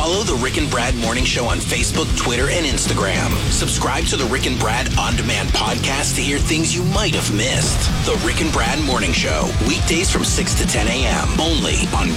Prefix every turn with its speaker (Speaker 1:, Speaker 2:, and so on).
Speaker 1: Follow the Rick and Brad Morning Show on Facebook, Twitter, and Instagram. Subscribe to the Rick and Brad On Demand podcast to hear things you might have missed. The Rick and Brad Morning Show, weekdays from 6 to 10 a.m. only on